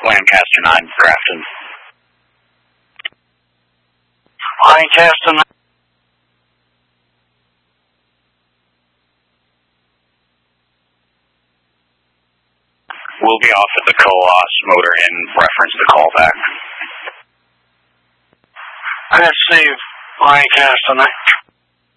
Lancaster 9, Grafton. Lancaster 9. We'll be off at the Colos Motor Inn, reference the callback. I received Lancaster 9.